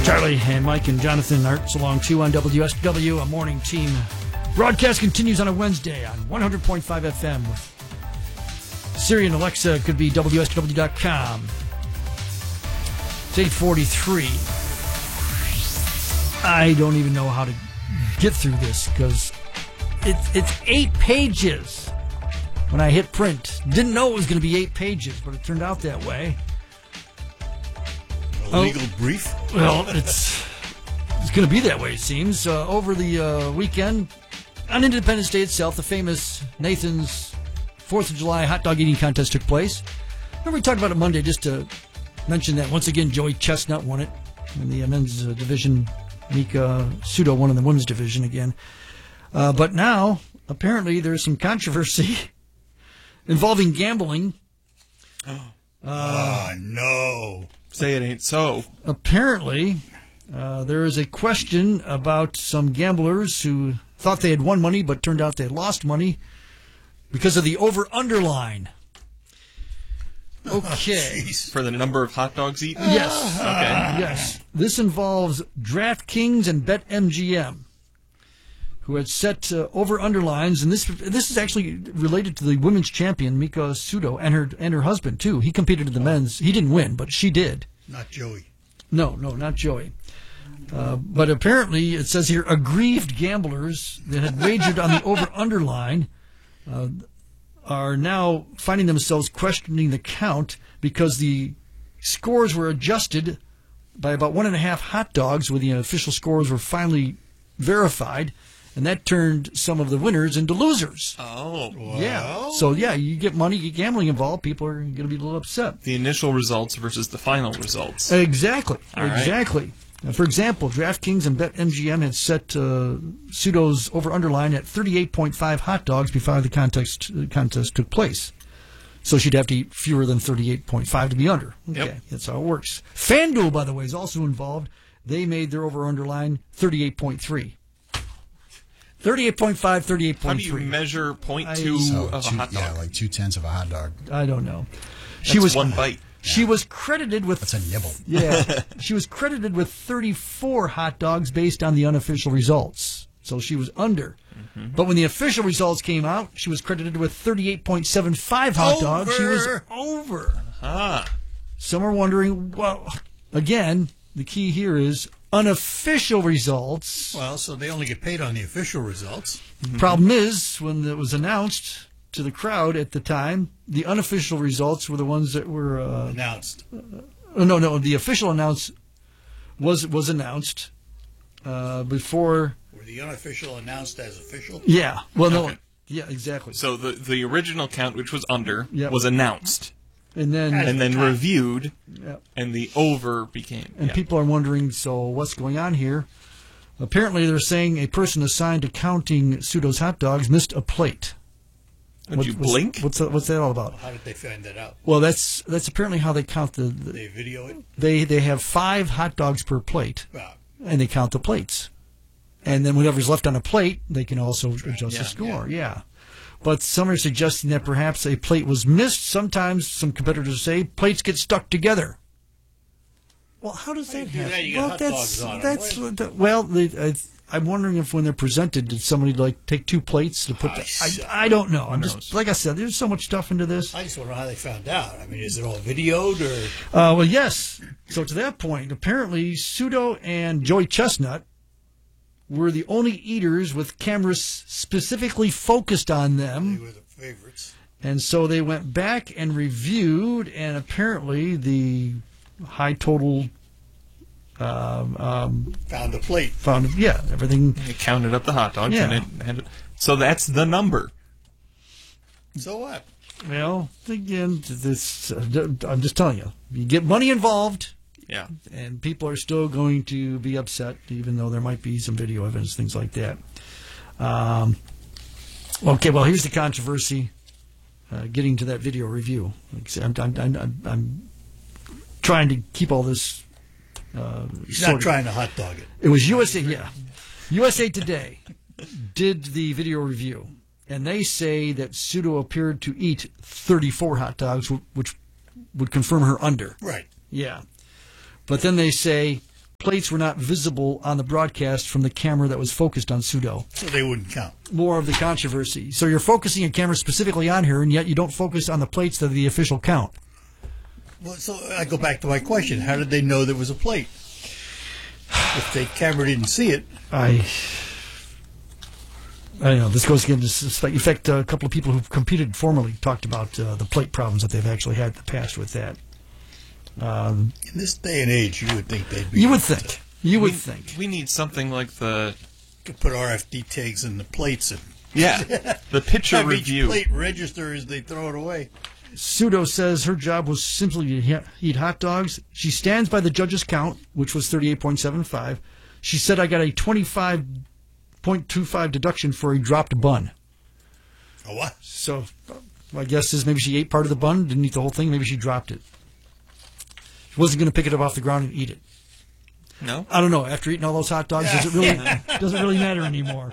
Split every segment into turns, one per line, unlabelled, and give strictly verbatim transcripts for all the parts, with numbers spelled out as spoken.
Charlie and Mike and Jonathan Arts along too on W S W, a morning team. Broadcast continues on a Wednesday on one hundred point five F M. Siri and Alexa could be W S W dot com. It's eight forty-three. I don't even know how to get through this because it's, it's eight pages. When I hit print, didn't know it was going to be eight pages, but it turned out that way.
A legal oh, brief?
Well, it's it's going to be that way, it seems. Uh, over the uh, weekend, on Independence Day itself, the famous Nathan's fourth of July hot dog eating contest took place. Remember we talked about it Monday, just to mention that once again Joey Chestnut won it in the men's uh, division. Mika Sudo won in the women's division again. Uh, but now, apparently, there's some controversy involving gambling.
Oh, uh, no.
Say it ain't so.
Apparently, uh, there is a question about some gamblers who thought they had won money, but turned out they had lost money because of the over-under line. Okay.
Oh,
for the number of hot dogs eaten?
Yes.
Okay.
Yes. This involves DraftKings and BetMGM, who had set uh, over-under lines, and this this is actually related to the women's champion, Mika Sudo, and her and her husband, too. He competed in the men's. He didn't win, but she did.
Not Joey.
No, no, not Joey. Uh, but apparently, it says here, aggrieved gamblers that had wagered on the over-under line uh, are now finding themselves questioning the count because the scores were adjusted by about one and a half hot dogs when the official scores were finally verified, and that turned some of the winners into losers.
Oh.
Well.
Yeah. So, yeah, you get money, you get gambling involved, people are going to be a little upset.
The initial results versus the final results.
Exactly.
All right.
Exactly. Now, for example, DraftKings and BetMGM had set uh, Sudo's over-under line at thirty-eight point five hot dogs before the contest, uh, contest took place. So she'd have to eat fewer than thirty-eight point five to be under. Okay,
yep.
That's how it works. FanDuel, by the way, is also involved. They made their over-under line thirty-eight point three. thirty-eight point five, thirty-eight point three.
How do you measure zero point two
so
of
two,
a hot dog?
Yeah, like two-tenths of a hot dog.
I don't know.
That's
She was
one bite.
She was credited with...
That's a nibble.
Yeah. She was credited with thirty-four hot dogs based on the unofficial results. So she was under. Mm-hmm. But when the official results came out, she was credited with thirty-eight point seven five hot
over.
dogs. She was over.
Ah.
Some are wondering, well, again, the key here is unofficial results.
Well, so they only get paid on the official results.
Mm-hmm. Problem is, when it was announced to the crowd at the time, the unofficial results were the ones that were uh,
announced.
Uh, no, no, the official announce was was announced uh, before.
Were the unofficial announced as official?
Yeah. Well, no.
Okay.
Yeah, exactly.
So the the original count, which was under,
yep.
was announced,
and then
and then reviewed,
yep.
and the over became.
And
yeah.
people are wondering, so what's going on here? Apparently, they're saying a person assigned to counting Sudo's hot dogs missed a plate.
Would
what,
you
what's,
blink?
What's that, what's that all about?
Well, how did they find that out?
Well, that's that's apparently how they count the. the
they video it.
They they have five hot dogs per plate,
wow.
and they count the plates, and then whatever's left on a plate, they can also adjust
yeah,
the score.
yeah.
Yeah, but some are suggesting that perhaps a plate was missed. Sometimes some competitors say plates get stuck together. Well, how does
How
that
do you do
happen?
that? You get
well,
hot
that's
dogs on 'em.
that's
What?
that- well. They, I, I'm wondering if when they're presented, did somebody like take two plates to put?
I
The,
see.
I, I don't know. I'm
knows?
just like I said. There's so much stuff into this.
I just want to know how they found out. I mean, is it all videoed or?
Uh, well, yes. So to that point, apparently Sudo and Joey Chestnut were the only eaters with cameras specifically focused on them.
They were the favorites.
And so they went back and reviewed, and apparently the high total um, um,
Found a plate.
found, yeah, everything.
They counted up the hot dogs,
Yeah.
and it, and it, so that's the number.
So what?
Well, again, this uh, I'm just telling you, you get money involved.
Yeah.
And people are still going to be upset, even though there might be some video evidence, things like that. Um, okay, well, here's the controversy. Uh, getting to that video review, I'm, I'm, I'm, I'm trying to keep all this. Uh,
He's not trying to hot dog it.
It was U S A, yeah, U S A Today did the video review, and they say that Sudo appeared to eat thirty-four hot dogs, which would confirm her under.
Right.
Yeah. But then they say, plates were not visible on the broadcast from the camera that was focused on Pseudo.
So they wouldn't count.
More of the controversy. So you're focusing a camera specifically on her, and yet you don't focus on the plates that are the official count.
Well, so I go back to my question. How did they know there was a plate? If the camera didn't see it.
I... I don't know. This goes again. To, in fact, a couple of people who've competed formerly talked about uh, the plate problems that they've actually had in the past with that. Um,
in this day and age, you would think they'd be.
You would think. To, you would
we,
think.
We need something like the.
Could put R F D tags in the plates and.
Yeah, the picture
have
review.
Each plate register as they throw it away.
Pseudo says her job was simply to eat hot dogs. She stands by the judge's count, which was thirty-eight point seven five. She said, I got a twenty-five point two five deduction for a dropped bun.
A what?
So my guess is maybe she ate part of the bun, didn't eat the whole thing. Maybe she dropped it. She wasn't going to pick it up off the ground and eat it.
No?
I don't know. After eating all those hot dogs, does it really doesn't really matter anymore.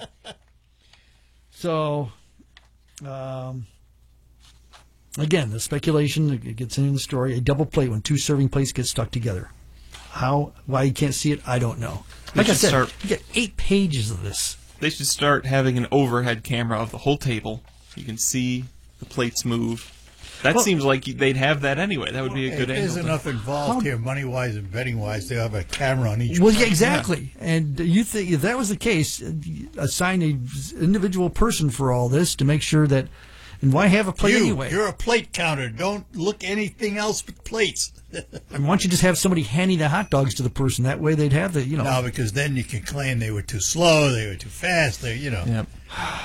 So, um, again, the speculation it gets in the story. A double plate when two serving plates get stuck together. How? Why you can't see it? I don't know. Like I said,
start,
you get eight pages of this.
They should start having an overhead camera of the whole table. You can see the plates move. That
well,
seems like they'd have that anyway. That would be a good angle.
There's enough involved
How,
here, money-wise and betting-wise, to have a camera on each
Well,
plate.
yeah, exactly. Yeah. And you think if that was the case, assign an individual person for all this to make sure that. And why have a plate
you,
anyway?
You're a plate counter. Don't look anything else but plates.
And why don't you just have somebody handing the hot dogs to the person? That way they'd have the, you know.
No, because then you can claim they were too slow, they were too fast, they, you know.
Yep.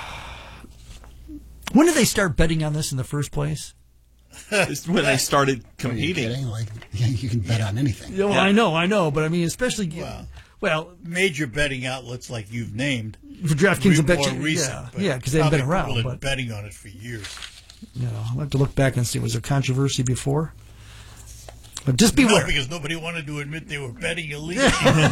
When did they start betting on this in the first place?
When they started competing.
Are you kidding? Like, you can bet on anything.
Yeah, well,
Yeah.
I know, I know, but I mean, especially
Well,
well,
major betting outlets like you've named.
for DraftKings, I bet
more
you,
recent,
yeah,
but
yeah, because they've been
probably
around.
people
But
have been betting on it for years.
you know, I'll have to look back and see was there controversy before. But just
No,
beware.
because nobody wanted to admit they were betting illegally.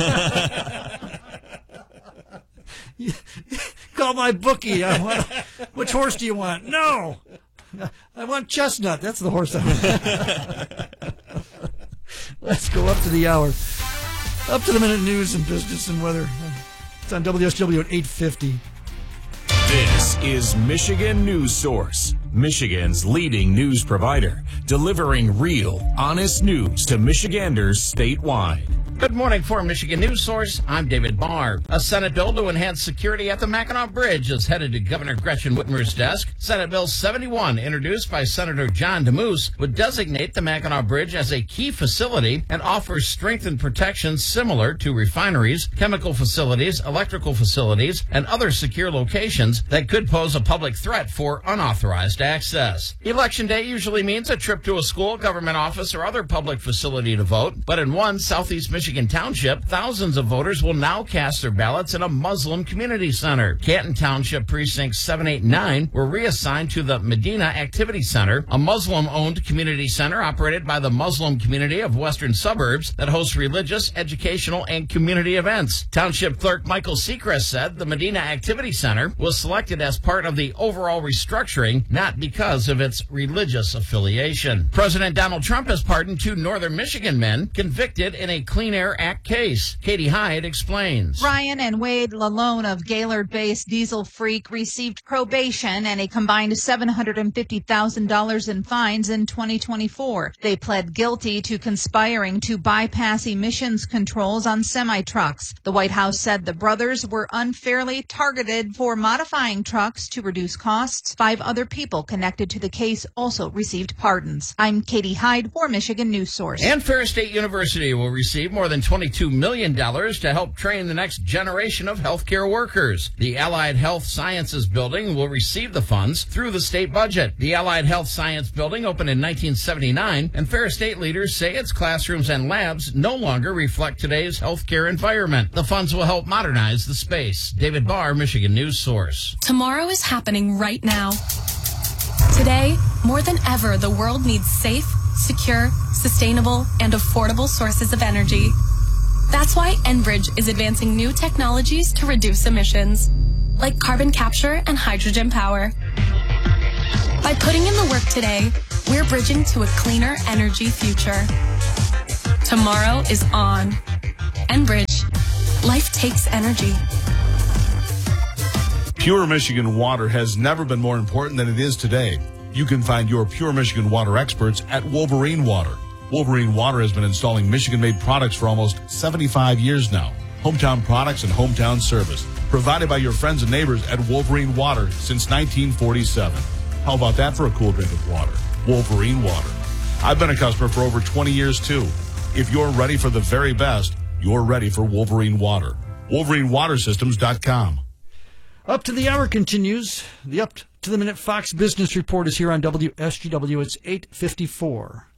Call my bookie. I want, which horse do you want? No, I want Chestnut. That's the horse I want. Let's go up to the hour. Up to the minute news and business and weather. It's on W S W at eight fifty.
This is Michigan News Source, Michigan's leading news provider, delivering real, honest news to Michiganders statewide.
Good morning for Michigan News Source. I'm David Barr. A Senate bill to enhance security at the Mackinac Bridge is headed to Governor Gretchen Whitmer's desk. Senate Bill seventy-one, introduced by Senator John DeMoose, would designate the Mackinac Bridge as a key facility and offers strengthened protections similar to refineries, chemical facilities, electrical facilities, and other secure locations that could pose a public threat for unauthorized access. Election day usually means a trip to a school, government office, or other public facility to vote, but in one Southeast Michigan Michigan Township, thousands of voters will now cast their ballots in a Muslim community center. Canton Township Precincts seven, eight, nine were reassigned to the Medina Activity Center, a Muslim-owned community center operated by the Muslim community of western suburbs that hosts religious, educational, and community events. Township Clerk Michael Seacrest said the Medina Activity Center was selected as part of the overall restructuring, not because of its religious affiliation. President Donald Trump has pardoned two northern Michigan men convicted in a Clean Air Act case. Katie Hyde explains.
Ryan and Wade Lalone of Gaylord-based Diesel Freak received probation and a combined seven hundred fifty thousand dollars in fines in twenty twenty-four. They pled guilty to conspiring to bypass emissions controls on semi-trucks. The White House said the brothers were unfairly targeted for modifying trucks to reduce costs. Five other people connected to the case also received pardons. I'm Katie Hyde for Michigan News Source.
And Ferris State University will receive more than twenty-two million dollars to help train the next generation of healthcare workers. The Allied Health Sciences Building will receive the funds through the state budget. The Allied Health Science Building opened in nineteen seventy-nine, and Ferris State leaders say its classrooms and labs no longer reflect today's healthcare environment. The funds will help modernize the space. David Barr, Michigan News Source.
Tomorrow is happening right now. Today, more than ever, the world needs safe, secure, sustainable, and affordable sources of energy. That's why Enbridge is advancing new technologies to reduce emissions, like carbon capture and hydrogen power. By putting in the work today, we're bridging to a cleaner energy future. Tomorrow is on. Enbridge. Life takes energy.
Pure Michigan water has never been more important than it is today. You can find your Pure Michigan water experts at Wolverine Water. Wolverine Water has been installing Michigan-made products for almost seventy-five years now. Hometown products and hometown service provided by your friends and neighbors at Wolverine Water since nineteen forty-seven. How about that for a cool drink of water? Wolverine Water. I've been a customer for over twenty years, too. If you're ready for the very best, you're ready for Wolverine Water. Wolverine Water Systems dot com.
Up to the Hour continues. The Up to the Minute Fox Business Report is here on W S G W. It's eight fifty-four.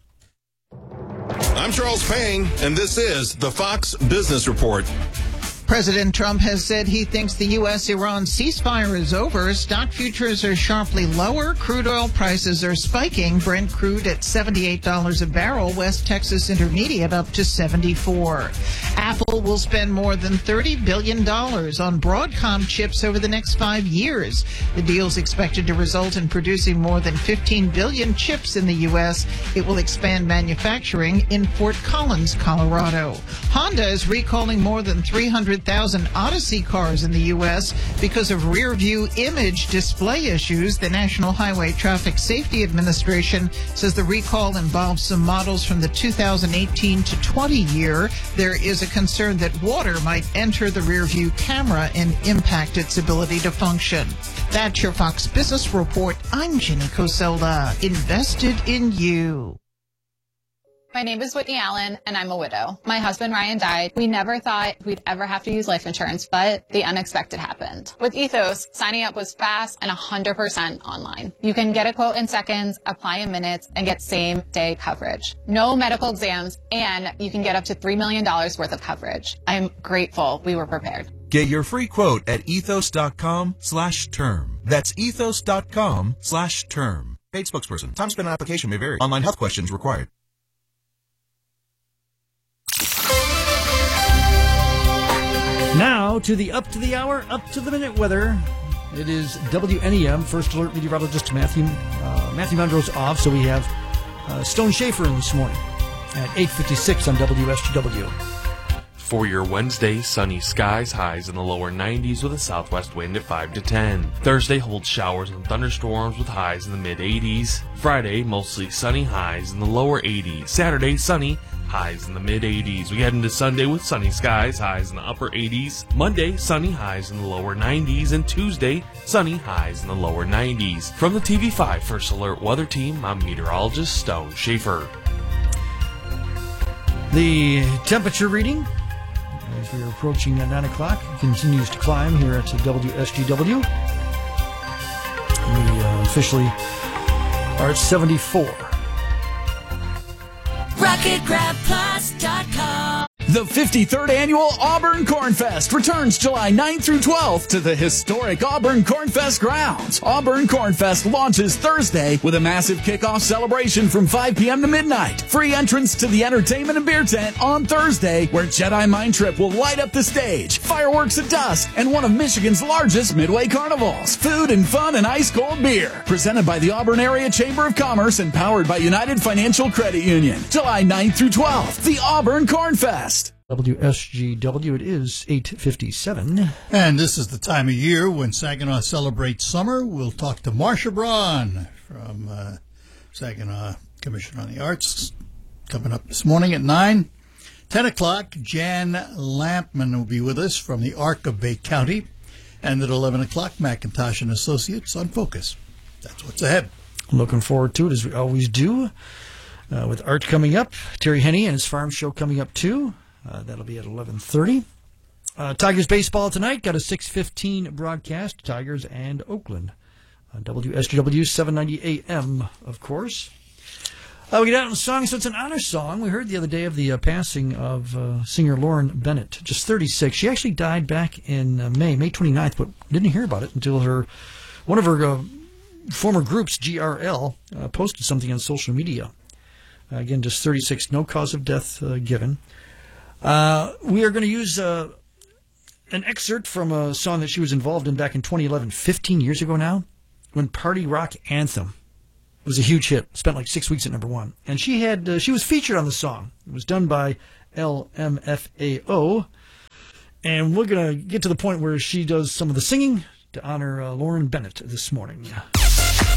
I'm Charles Payne, and this is the Fox Business Report.
President Trump has said he thinks the U S Iran ceasefire is over. Stock futures are sharply lower. Crude oil prices are spiking. Brent crude at seventy-eight dollars a barrel. West Texas Intermediate up to seventy-four. Apple will spend more than thirty billion dollars on Broadcom chips over the next five years. The deal's expected to result in producing more than fifteen billion chips in the U S. It will expand manufacturing in Fort Collins, Colorado. Honda is recalling more than three hundred thousand Odyssey cars in the U S because of rear-view image display issues. The National Highway Traffic Safety Administration says the recall involves some models from the two thousand eighteen to twenty year. There is a concern that water might enter the rear-view camera and impact its ability to function. That's your Fox Business Report. I'm Jenny Coselda. Invested in you.
My name is Whitney Allen, and I'm a widow. My husband, Ryan, died. We never thought we'd ever have to use life insurance, but the unexpected happened. With Ethos, signing up was fast and one hundred percent online. You can get a quote in seconds, apply in minutes, and get same-day coverage. No medical exams, and you can get up to three million dollars worth of coverage. I'm grateful we were prepared.
Get your free quote at ethos.com slash term. That's ethos.com slash term. Paid spokesperson. Time spent on application may vary. Online health questions required.
Now to the Up to the Hour, Up to the Minute weather. It is W N E M, First Alert Meteorologist Matthew uh, Matthew Mondro's off, so we have uh, Stone Schaefer in this morning at eight fifty-six on W S G W.
For your Wednesday, sunny skies, highs in the lower nineties with a southwest wind at five to ten. Thursday holds showers and thunderstorms with highs in the mid eighties. Friday, mostly sunny, highs in the lower eighties. Saturday, sunny, highs in the mid eighties. We head into Sunday with sunny skies, highs in the upper eighties. Monday, sunny, highs in the lower nineties. And Tuesday, sunny, highs in the lower nineties. From the T V five First Alert Weather Team, I'm meteorologist Stone Schaefer.
The temperature reading, as we are approaching at nine o'clock, continues to climb here at W S G W. We uh, officially are at seventy-four.
rocket grab plus dot com.
The fifty-third Annual Auburn Corn Fest returns July ninth through twelfth to the historic Auburn Corn Fest grounds. Auburn Corn Fest launches Thursday with a massive kickoff celebration from five p.m. to midnight. Free entrance to the entertainment and beer tent on Thursday, where Jedi Mind Trip will light up the stage, fireworks at dusk, and one of Michigan's largest Midway carnivals. Food and fun and ice-cold beer. Presented by the Auburn Area Chamber of Commerce and powered by United Financial Credit Union. July ninth through twelfth, the Auburn Corn Fest.
W S G W, it is eight fifty-seven.
And this is the time of year when Saginaw celebrates summer. We'll talk to Marcia Braun from uh, Saginaw Commission on the Arts coming up this morning at nine. ten o'clock, Jan Lampman will be with us from the Arc of Bay County. And at eleven o'clock, McIntosh and Associates on Focus. That's what's ahead.
Looking forward to it, as we always do. Uh, with art coming up, Terry Henney and his farm show coming up too. Uh, that'll be at eleven thirty. Uh, Tigers baseball tonight. Got a six fifteen broadcast. Tigers and Oakland. On W S G W seven ninety A M, of course. Uh, we get out on the song, so it's an honor song. We heard the other day of the uh, passing of uh, singer Lauren Bennett, just thirty-six. She actually died back in uh, May, May twenty-ninth, but didn't hear about it until her one of her uh, former groups, G R L, uh, posted something on social media. Uh, again, just thirty-six, no cause of death uh, given. Uh, we are going to use uh, an excerpt from a song that she was involved in back in twenty eleven, fifteen years ago now, when Party Rock Anthem was a huge hit. Spent like six weeks at number one. And she had uh, she was featured on the song. It was done by L M F A O. And we're going to get to the point where she does some of the singing to honor uh, Lauren Bennett this morning.